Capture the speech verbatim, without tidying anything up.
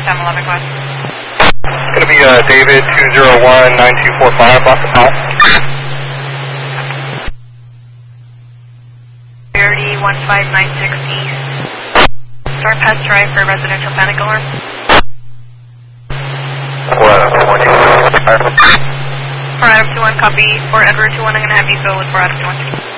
time eleven, go ahead. It's going to be uh, David two zero one nine two four five, block the pop. thirty one five nine six east. Start past drive for residential panic alarm. four Adam two one, four Adam two one, copy. four Edward two one, I'm going to have you go with four Adam two one.